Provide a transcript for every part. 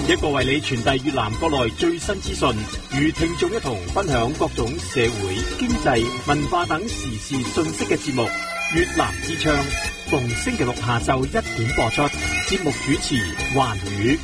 一個為你傳遞越南國內最新資訊，與聽眾一同分享各種社會、經濟、文化等時事訊息嘅節目《越南之窗》，逢星期六下晝1點播出。節目主持環宇。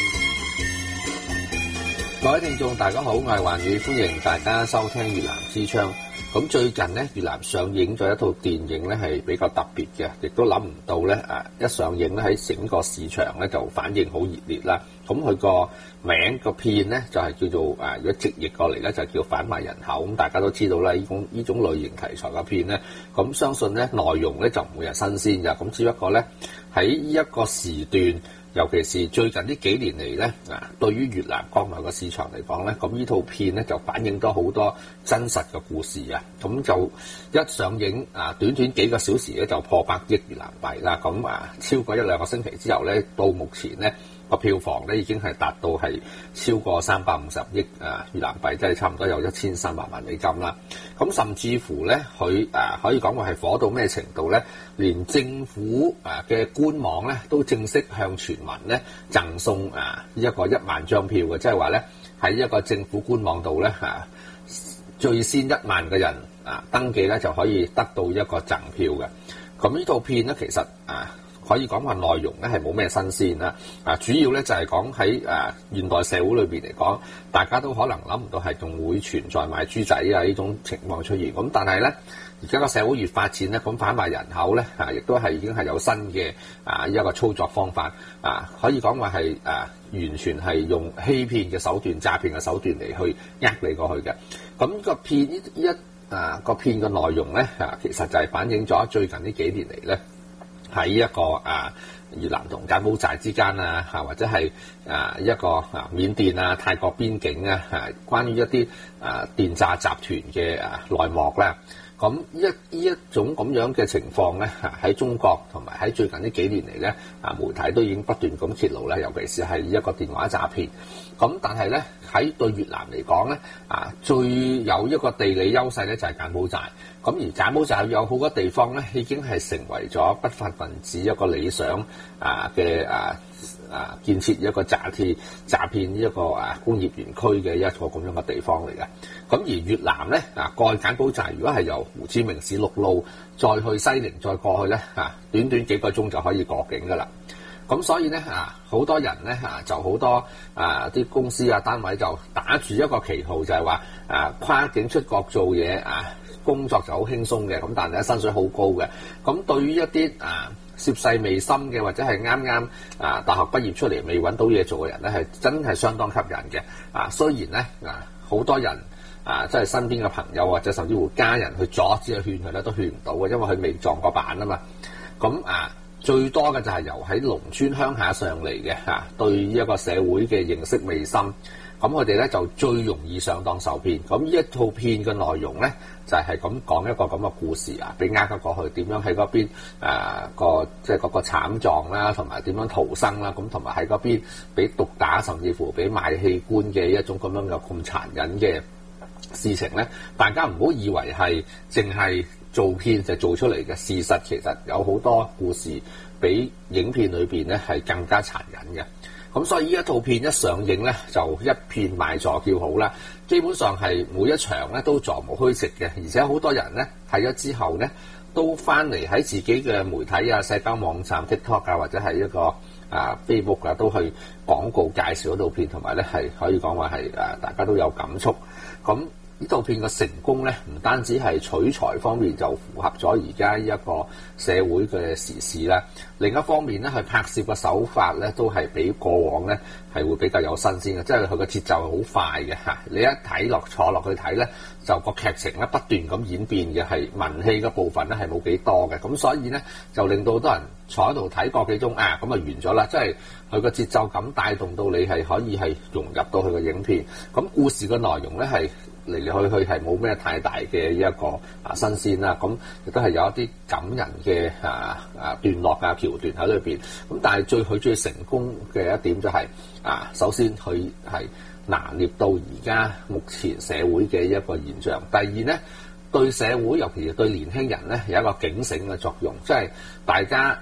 各位聽眾大家好，我係環宇，歡迎大家收聽《越南之窗》。咁最近咧，越南上映咗一套電影咧，係比較特別嘅，亦都諗唔到咧，一上映咧喺整個市場咧就反應好熱烈啦。咁佢個名個片咧就係叫做如果直譯過嚟咧就叫販賣人口。咁大家都知道啦，呢種類型題材嘅片咧，咁相信咧內容咧就唔會係新鮮嘅。咁只不過咧喺呢一個時段，尤其是最近呢幾年嚟咧，對於越南國內嘅市場嚟講咧，咁呢套片咧就反映咗好多真實嘅故事啊！咁就一上映短短幾個小時咧就破100億越南幣啦！咁超過1-2個星期之後咧，到目前咧個票房咧已經係達到係超過350億越南幣，即係差唔多有1300萬美金啦！咁甚至乎咧，佢可以講話係火到咩程度咧？連政府嘅官網咧都正式向全民咧贈送一個1萬張票嘅，即係話咧喺一個政府官網度咧最先1萬個人登記咧就可以得到一個贈票嘅。咁呢套片咧其實可以講話內容咧係冇咩新鮮啦，主要咧就係講喺現代社會裏邊嚟講，大家都可能諗唔到係仲會存在賣豬仔呢種情況出現。咁但係咧，而家個社會越發展咧，咁販賣人口咧亦都係已經係有新嘅一個操作方法，可以講話係完全係用欺騙嘅手段、詐騙嘅手段嚟去呃你過去嘅。咁個片個片嘅內容咧其實就係反映咗最近呢幾年嚟咧，喺一個越南同柬埔寨之間或者係一個緬甸泰國邊境關於一啲電詐集團嘅內幕咧。咁呢一種咁樣嘅情況咧，喺中國同埋喺最近呢幾年嚟咧，媒體都已經不斷咁揭露咧，尤其是係一個電話詐騙。咁但係咧喺對越南嚟講咧，最有一個地理優勢咧就係柬埔寨。咁而柬埔寨有好多地方咧，已經係成為咗不法分子一個理想嘅建設一個詐騙一個工業園區嘅一個咁樣嘅地方嚟嘅。咁而越南咧過去柬埔寨，如果係由胡志明市陸路再去西寧再過去咧短短幾個鐘就可以過境㗎啦。咁所以咧好多人咧就好多啲公司單位就打住一個旗號，就係話跨境出國做嘢工作就好輕鬆嘅，咁但係咧薪水好高嘅。咁對於一啲涉世未深嘅或者係啱啱大學畢業出嚟未揾到嘢做嘅人咧，係真係相當吸引嘅。雖然咧好多人即係身邊嘅朋友或者甚至乎家人去阻止去勸佢咧，都勸唔到嘅，因為佢未撞過板啊嘛。咁最多嘅就係由喺農村鄉下上嚟嘅對一個社會嘅認識未深，咁佢哋咧就最容易上當受騙。咁呢一套片嘅內容咧就係咁講一個咁嘅故事俾呃咗過去，點樣喺嗰邊即係嗰個慘狀啦，同埋點樣逃生啦，咁同埋喺嗰邊俾毒打，甚至乎俾賣器官嘅一種咁樣嘅咁殘忍嘅事情咧，大家唔好以為係淨係做片就做出嚟嘅，事實其實有好多故事比影片裏邊咧係更加殘忍嘅。咁所以呢一套片一上映咧，就一片賣座叫好啦。基本上係每一場咧都座無虛席嘅，而且好多人咧睇咗之後咧都翻嚟喺自己嘅媒體社交網站 TikTok 或者係一個Facebook 都去廣告介紹嗰套片，同埋咧係可以講話係大家都有感觸。咁呢套片嘅成功咧，唔單止係取材方面就符合咗而家一個社會嘅時事啦，另一方面咧，佢拍攝嘅手法咧都係比過往咧係會比較有新鮮嘅，即係佢嘅節奏係好快嘅嚇。你一睇坐落去睇咧，就個劇情咧不斷咁演變嘅，係文戲嘅部分咧係冇幾多嘅，咁所以咧就令到好多人坐喺度睇個幾鐘咁啊完咗啦，即係佢個節奏感帶動到你係可以係融入到佢嘅影片。咁故事嘅內容咧係嚟嚟去去係冇咩太大嘅一個新鮮啦，咁亦都係有一啲感人嘅段落橋段喺裏邊。咁但係佢最成功嘅一點就係首先佢係拿捏到而家目前社會嘅一個現象。第二咧，對社會尤其是對年輕人咧有一個警醒嘅作用，即係大家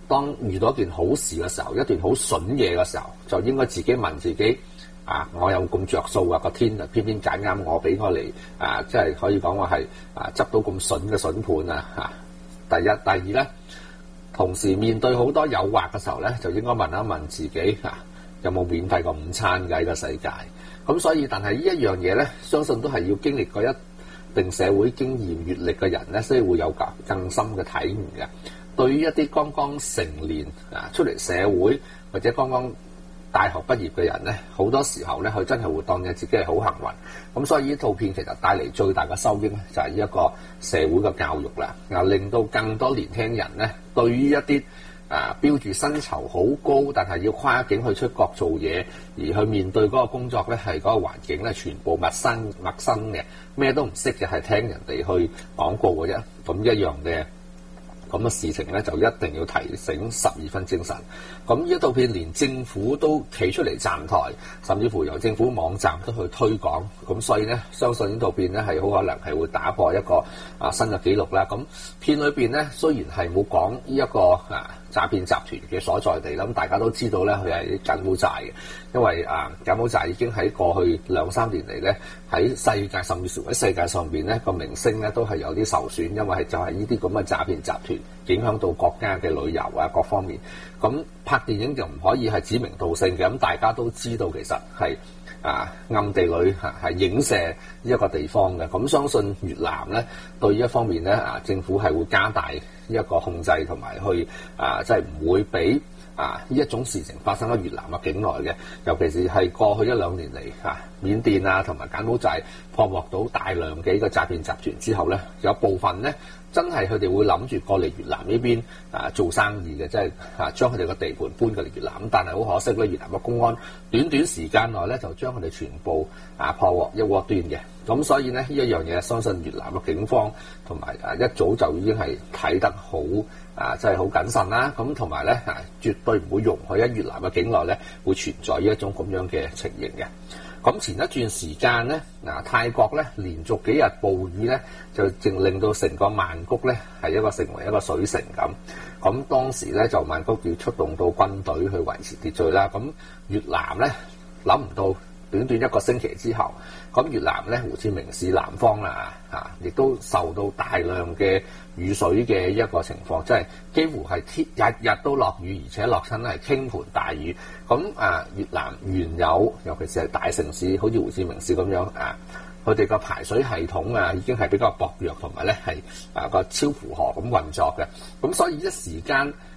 當遇到一件好事嘅時候，一段好筍嘢嘅時候，就應該自己問自己我有咁着數啊，個天就偏偏揀啱我，俾我嚟即係可以講話係執到咁筍嘅筍盤啊。第一，第二咧，同時面對好多誘惑嘅時候咧，就應該問一問自己有冇免費個午餐嘅呢個世界。咁所以，但係呢一樣嘢咧，相信都係要經歷過一定社會經驗閲歷嘅人咧，先會有更深嘅體悟嘅。對於一啲剛剛成年出嚟社會或者剛剛大學畢業嘅人咧，好多時候咧，佢真係會當嘅自己係好幸運。咁所以呢套片其實帶嚟最大嘅收益咧，就係呢一個社會嘅教育啦，令到更多年輕人咧，對於一啲標住薪酬好高，但係要跨境去出國做嘢，而去面對嗰個工作咧，係嗰個環境咧，全部陌生嘅，咩都唔識嘅，係聽人哋去講過嘅啫。咁一樣嘅咁嘅事情咧，就一定要提醒12分精神。咁呢一套片連政府都企出嚟站台，甚至乎由政府網站都去推廣。咁所以咧，相信呢套片咧係好可能係會打破一個新嘅紀錄啦。咁片裏邊咧，雖然係冇講呢一個詐騙集團嘅所在地，咁大家都知道咧，佢係柬埔寨嘅，因為柬埔寨已經喺過去2-3年嚟咧，喺世界甚至乎喺世界上邊咧個名聲咧都係有啲受損，因為就係呢啲咁嘅詐騙集團影響到國家嘅旅遊各方面。咁拍電影就唔可以係指名道姓嘅，咁大家都知道其實係暗地裏係影射呢一個地方嘅。咁相信越南咧對呢一方面咧政府係會加大呢一個控制，同埋去即係唔會俾呢一種事情發生喺越南嘅境內嘅。尤其是係過去1-2年嚟緬甸同埋柬埔寨破獲到大量嘅呢個詐騙集團之後咧，有部分咧真係佢哋會諗住過嚟越南呢邊做生意嘅，即係將佢哋個地盤搬過嚟越南。咁但係好可惜咧，越南嘅公安短時間內咧就將佢哋全部破獲一鍋端嘅。咁所以咧呢一樣嘢，相信越南嘅警方同埋一早就已經係睇得好即係好謹慎啦。咁同埋咧絕對唔會容許喺越南嘅境內咧會存在呢一種咁樣嘅情形嘅。咁前一段時間咧，泰國咧連續幾日暴雨咧，就淨令到成個曼谷咧係成為一個水城咁。咁當時咧就曼谷要出動到軍隊去維持秩序啦。咁越南咧諗唔到短短1個星期之後，咁越南咧胡志明市南方亦都受到大量嘅雨水嘅一個情況，即係幾乎係日日都落雨，而且落親係傾盆大雨。咁越南原有，尤其是係大城市，好似胡志明市咁樣佢哋個排水系統已經係比較薄弱，同埋咧係個超負荷咁運作嘅。咁所以一時間